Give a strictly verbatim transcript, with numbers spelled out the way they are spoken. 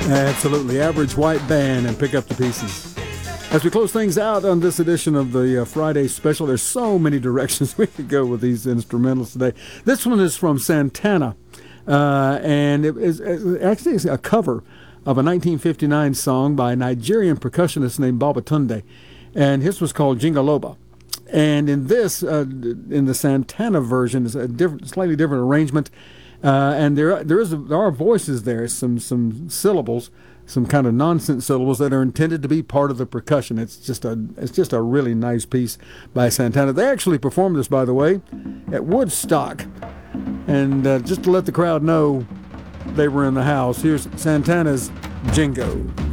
Absolutely. Average white band and pick up the pieces. As we close things out on this edition of the uh, Friday special, there's so many directions we could go with these instrumentals today. This one is from Santana, uh, and it is actually a cover of a nineteen fifty-nine song by a Nigerian percussionist named Babatunde, and his was called Jingaloba. And in this, uh, in the Santana version, is a different, slightly different arrangement. Uh, and there, there is, a, there are voices there, some, some syllables, some kind of nonsense syllables that are intended to be part of the percussion. It's just a, it's just a really nice piece by Santana. They actually performed this, by the way, at Woodstock, and uh, just to let the crowd know they were in the house. Here's Santana's Jingo.